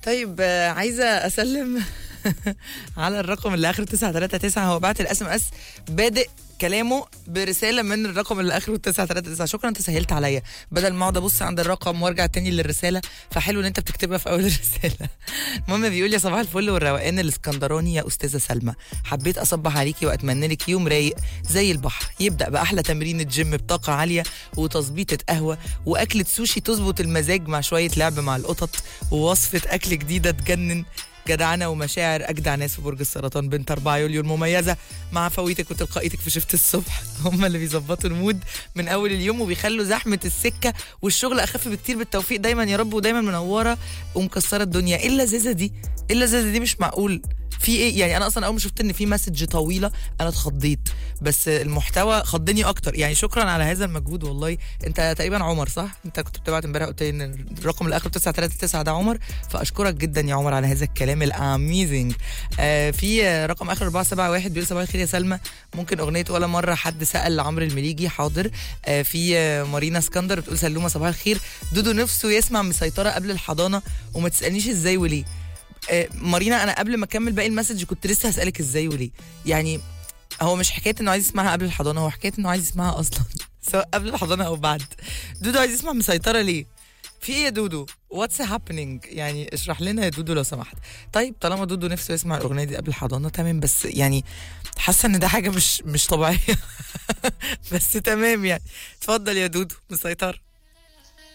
طيب عايزه اسلم على الرقم اللي اخره 939. هو بعت الاس ام اس بادئ كلامه برساله من الرقم اللي اخره 939. شكرا، انت سهلت عليا بدل ما اقعد ابص عند الرقم وارجع تاني للرساله، فحلو ان انت بتكتبها في اول الرساله. المهم بيقول: يا صباح الفل والروقان الاسكندراني يا استاذه سلمى، حبيت اصبح عليكي واتمنى لك يوم رايق زي البحر يبدا باحلى تمرين جيم بطاقه عاليه وتظبيطه قهوه واكله سوشي تظبط المزاج مع شويه لعب مع القطط ووصفه اكل جديده تجنن. جدعنة ومشاعر أجدع ناس في برج السرطان بنت 4 يوليو المميزة مع فويتك وتلقائيتك في شفت الصبح هم اللي بيظبطوا المود من أول اليوم وبيخلوا زحمة السكة والشغل أخف بكتير. بالتوفيق دايما يا رب، ودايما منورة ومكسرة الدنيا. إيه اللذيذة دي؟ إيه اللذيذة دي؟ مش معقول. في ايه يعني؟ انا اصلا اول ما شفت ان في مسج طويله انا اتخضيت، بس المحتوى خضني اكتر. يعني شكرا على هذا المجهود والله. انت تقريبا عمر صح؟ انت كنت بتبعت امبارح قلت لي ان الرقم اللي اخره 939 ده عمر، فاشكرك جدا يا عمر على هذا الكلام الاميزنج. في رقم اخر 471 بيقول: صباح الخير يا سلمى، ممكن اغنيه ولا مره حد سال لعمرو المليجي؟ حاضر. في مارينا اسكندر بتقول: سلومه صباح الخير، دودو نفسه يسمع مسيطره قبل الحضانه وما تسالنيش ازاي وليه. مارينا، انا قبل ما اكمل باقي المسج كنت لسه هسألك ازاي وليه. يعني هو مش حكايه انه عايز يسمعها قبل الحضانه، هو حكايه انه عايز يسمعها اصلا سواء قبل الحضانه او بعد. دودو عايز يسمع مسيطره ليه؟ في ايه يا دودو؟ واتس هابينج؟ يعني اشرح لنا يا دودو لو سمحت. طيب طالما دودو نفسه يسمع الاغنيه دي قبل الحضانه تمام، بس يعني حاسه ان ده حاجه مش طبيعيه بس تمام يعني. اتفضل يا دودو مسيطره.